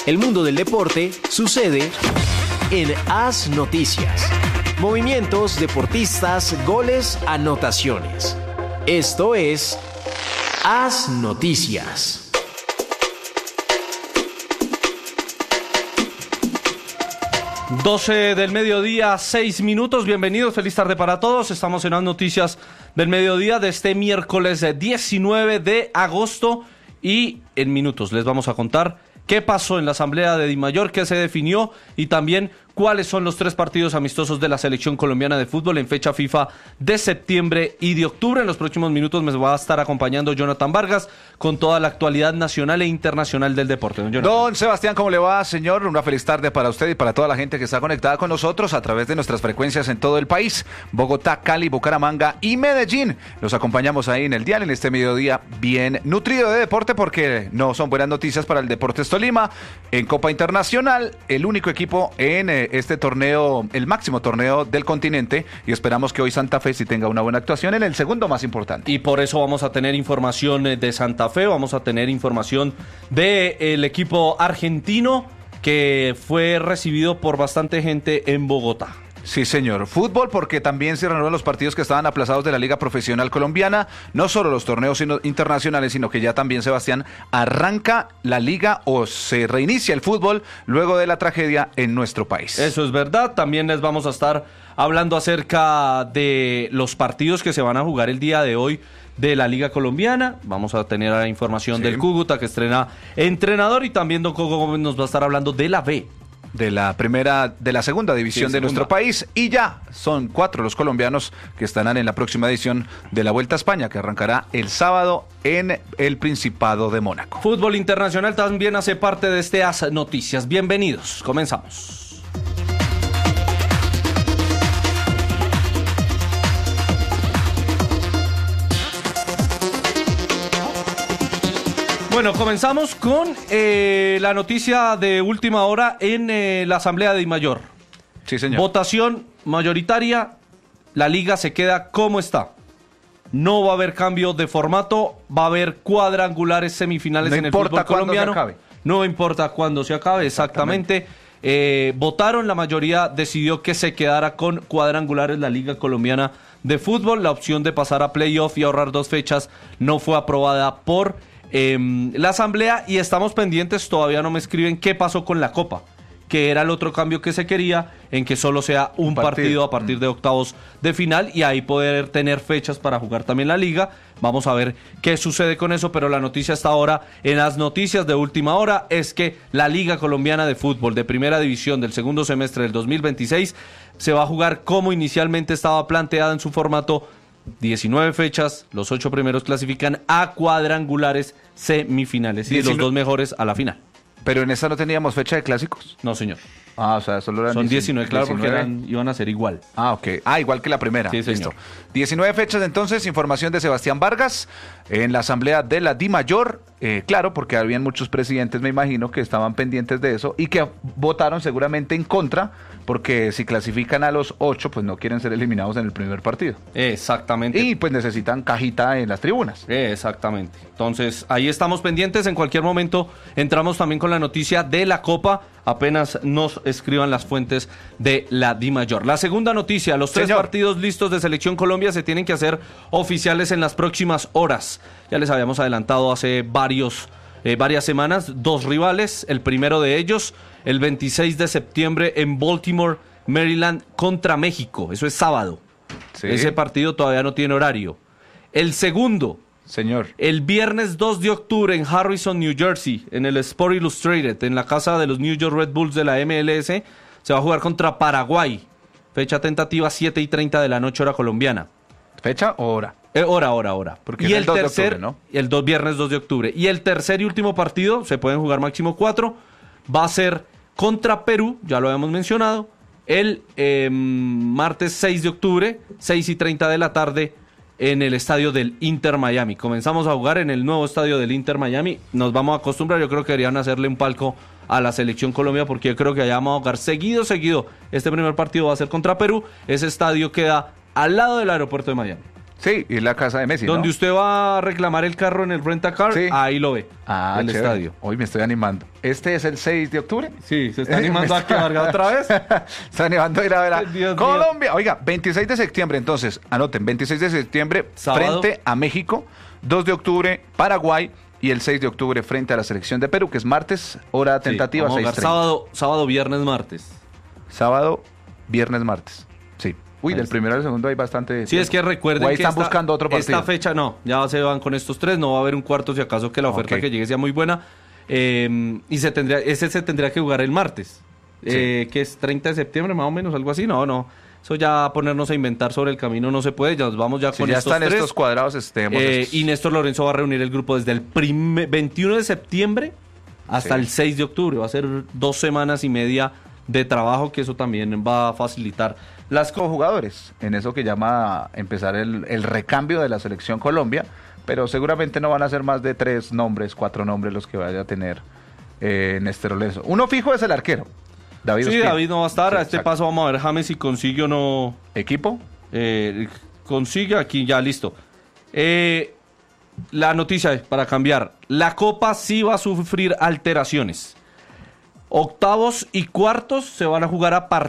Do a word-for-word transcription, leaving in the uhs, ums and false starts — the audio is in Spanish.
El mundo del deporte sucede en Haz Noticias. Movimientos, deportistas, goles, anotaciones. Esto es Haz Noticias. doce del mediodía, seis minutos. Bienvenidos, feliz tarde para todos. Estamos en las noticias del mediodía de este miércoles diecinueve de agosto. Y en minutos les vamos a contar qué pasó en la asamblea de Dimayor, qué se definió y también cuáles son los tres partidos amistosos de la selección colombiana de fútbol en fecha FIFA de septiembre y de octubre. En los próximos minutos me va a estar acompañando Jonathan Vargas con toda la actualidad nacional e internacional del deporte. Don, Don Sebastián, ¿cómo le va, señor? Una feliz tarde para usted y para toda la gente que está conectada con nosotros a través de nuestras frecuencias en todo el país. Bogotá, Cali, Bucaramanga y Medellín. Los acompañamos ahí en el dial en este mediodía bien nutrido de deporte, porque no son buenas noticias para el Deportes Tolima. En Copa Internacional, el único equipo en eh, este torneo, el máximo torneo del continente, y esperamos que hoy Santa Fe sí tenga una buena actuación en el segundo más importante. Y por eso vamos a tener información de Santa Fe, vamos a tener información del equipo argentino que fue recibido por bastante gente en Bogotá. Sí, señor. Fútbol, porque también se reanudan los partidos que estaban aplazados de la Liga Profesional Colombiana. No solo los torneos internacionales, sino que ya también, Sebastián, arranca la liga o se reinicia el fútbol luego de la tragedia en nuestro país. Eso es verdad. También les vamos a estar hablando acerca de los partidos que se van a jugar el día de hoy de la Liga Colombiana. Vamos a tener la información sí. del Cúcuta, que estrena entrenador, y también Don Coco Gómez nos va a estar hablando de la B. De la primera, de la segunda división sí, de segunda. nuestro país. Y ya son cuatro los colombianos que estarán en la próxima edición de la Vuelta a España, que arrancará el sábado en el Principado de Mónaco. Fútbol internacional también hace parte de este Haz Noticias. Bienvenidos, comenzamos. Bueno, comenzamos con eh, la noticia de última hora en eh, la asamblea de Dimayor. Sí, señor. Votación mayoritaria, la liga se queda como está. No va a haber cambio de formato, va a haber cuadrangulares semifinales no en el fútbol colombiano. Se acabe. No importa cuándo se acabe, exactamente. exactamente. Eh, votaron, la mayoría decidió que se quedara con cuadrangulares la Liga Colombiana de Fútbol. La opción de pasar a playoff y ahorrar dos fechas no fue aprobada por Eh, la asamblea, y estamos pendientes. Todavía no me escriben qué pasó con la Copa, que era el otro cambio que se quería, en que solo sea un, un partido. partido a partir de octavos de final, y ahí poder tener fechas para jugar también la liga. Vamos a ver qué sucede con eso, pero la noticia hasta ahora en las noticias de última hora es que la Liga Colombiana de Fútbol de Primera División del segundo semestre del dos mil veintiséis se va a jugar como inicialmente estaba planteada en su formato: diecinueve fechas, los ocho primeros clasifican a cuadrangulares semifinales y los dos mejores a la final. Pero en esa no teníamos fecha de clásicos. No, señor. Ah, o sea, solo eran Son diecinueve, claro, diecinueve. Porque eran, iban a ser igual. Ah, ok. Ah, igual que la primera. Sí, señor. Listo. diecinueve fechas entonces, información de Sebastián Vargas en la asamblea de la Dimayor. Eh, claro, porque habían muchos presidentes, me imagino, que estaban pendientes de eso y que votaron seguramente en contra, porque si clasifican a los ocho, pues no quieren ser eliminados en el primer partido. Exactamente. Y pues necesitan cajita en las tribunas. Exactamente. Entonces, ahí estamos pendientes. En cualquier momento entramos también con la noticia de la Copa, apenas nos escriban las fuentes de la Dimayor. La segunda noticia: los tres Señor. partidos listos de Selección Colombia se tienen que hacer oficiales en las próximas horas. Ya les habíamos adelantado hace varios, eh, varias semanas, dos rivales. El primero de ellos, el veintiséis de septiembre en Baltimore, Maryland, contra México. Eso es sábado. Sí. Ese partido todavía no tiene horario. El segundo, Señor. el viernes dos de octubre en Harrison, New Jersey, en el Sport Illustrated, en la casa de los New York Red Bulls de la M L S, se va a jugar contra Paraguay. Fecha tentativa, siete y treinta de la noche, hora colombiana. ¿Fecha o hora? Eh, hora, hora, hora. Porque y es el, el dos tercer, de octubre, ¿no? El dos, viernes dos de octubre. Y el tercer y último partido, se pueden jugar máximo cuatro, va a ser contra Perú, ya lo habíamos mencionado, el eh, martes seis de octubre, seis y treinta de la tarde, en el estadio del Inter Miami. Comenzamos a jugar en el nuevo estadio del Inter Miami. Nos vamos a acostumbrar. Yo creo que deberían hacerle un palco a la Selección Colombia, porque yo creo que allá vamos a jugar seguido, seguido. Este primer partido va a ser contra Perú. Ese estadio queda al lado del aeropuerto de Miami. Sí, y la casa de Messi, Donde ¿no? usted va a reclamar el carro en el rent-a-car, Sí. ahí lo ve, Ah, el chévere. estadio. Hoy me estoy animando. ¿Este es el seis de octubre? Sí, se está animando a que Vargas otra vez. Se está animando a ir a ver a Dios mío. Colombia. Oiga, veintiséis de septiembre, entonces, anoten, veintiséis de septiembre Sábado. frente a México, dos de octubre Paraguay y el seis de octubre frente a la selección de Perú, que es martes, hora Sí, tentativa, vamos a seis jugar treinta. sábado, sábado, viernes, martes. Sábado, viernes, martes. Sí. Uy, Ahí del está. primero al segundo hay bastante. Sí, es que recuerden O ahí que están esta, buscando otro partido. esta fecha no, ya se van con estos tres, no va a haber un cuarto si acaso que la oferta Ok. que llegue sea muy buena. Eh, y se tendría, ese se tendría que jugar el martes, eh, que es treinta de septiembre más o menos, algo así. No, no, eso ya ponernos a inventar sobre el camino no se puede, ya nos vamos ya Si con ya estos están tres. estos cuadrados, estemos. Eh, estos. y Néstor Lorenzo va a reunir el grupo desde el prime- veintiuno de septiembre hasta Sí. el seis de octubre. Va a ser dos semanas y media de trabajo, que eso también va a facilitar las cosas. Jugadores, en eso que llama empezar el, el recambio de la selección Colombia, pero seguramente no van a ser más de tres nombres, cuatro nombres los que vaya a tener eh, Néstor Lorenzo. Uno fijo es el arquero, David Sí, Ospina. David no va a estar. Sí, a este exacto. paso vamos a ver James si consigue o no. ¿Equipo? eh, consigue aquí, ya listo. Eh, la noticia para cambiar: la Copa sí va a sufrir alteraciones. Octavos y cuartos se van a jugar a partir